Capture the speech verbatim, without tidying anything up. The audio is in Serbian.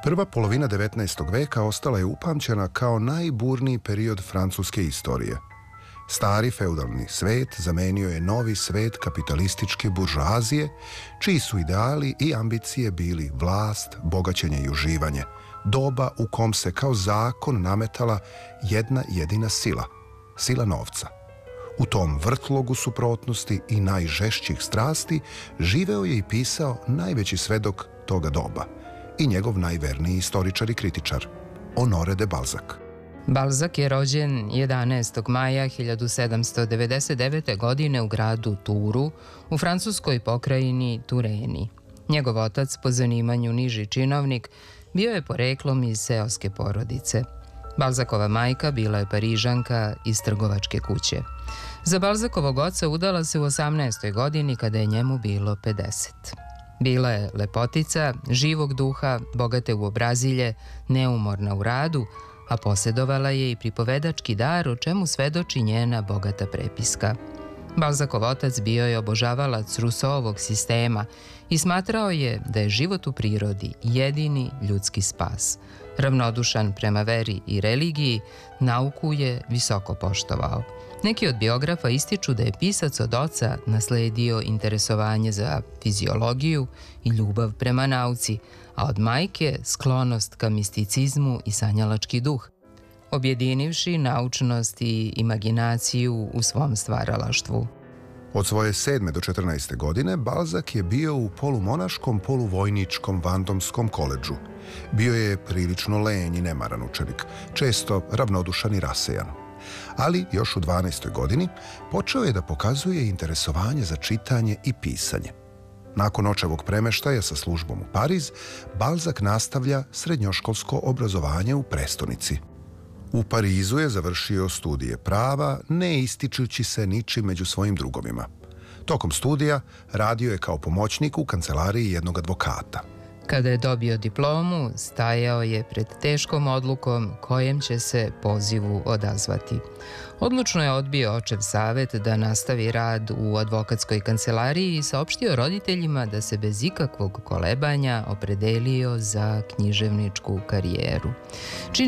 Prva polovina devetnaestog veka ostala je upamćena kao najburniji period francuske istorije. Stari feudalni svet zamenio je novi svet kapitalističke buržoazije, čiji su ideali i ambicije bili vlast, bogaćenje i uživanje, doba u kom se kao zakon nametala jedna jedina sila, sila novca. U tom vrtlogu suprotnosti i najžešćih strasti živeo je i pisao najveći svedok toga doba i njegov najverniji istoričar i kritičar, Honoré de Balzac. Balzac je rođen jedanaestog maja hiljadu sedamsto devedeset devete. godine u gradu Turu, u francuskoj pokrajini Tureni. Njegov otac, po zanimanju niži činovnik, bio je poreklom iz seoske porodice. Balzacova majka bila je Parižanka iz trgovačke kuće. Za Balzacovog oca udala se u osamnaestoj godini kada je njemu bilo pedeset. Bila je lepotica, živog duha, bogate u obrazilje, neumorna u radu, a posjedovala je i pripovedački dar, o čemu svedoči njena bogata prepiska. Balzacov otac bio je obožavalac Rousseauovog sistema i smatrao je da je život u prirodi jedini ljudski spas. Ravnodušan prema veri i religiji, nauku je visoko poštovao. Neki od biografa ističu da je pisac od oca nasledio interesovanje za fiziologiju i ljubav prema nauci, a od majke sklonost ka misticizmu i sanjalački duh, objedinivši naučnost i imaginaciju u svom stvaralaštvu. Od svoje sedme do četrnaeste godine Balzac je bio u polumonaškom, poluvojničkom Vandomskom koledžu. Bio je prilično lenj i nemaran učenik, često ravnodušan i rasejan. Ali još u dvanaestoj godini počeo je da pokazuje interesovanje za čitanje i pisanje. Nakon očevog premeštaja sa službom u Pariz, Balzac nastavlja srednjoškolsko obrazovanje u prestonici. U Parizu je završio studije prava, ne ističući se ničim među svojim drugovima. Tokom studija radio je kao pomoćnik u kancelariji jednog advokata. Kada je dobio diplomu, stajao je pred teškom odlukom kojem će se pozivu odazvati. Odlučno je odbio očev savet da nastavi rad u advokatskoj kancelariji i saopštio roditeljima da se bez ikakvog kolebanja opredelio za književničku karijeru.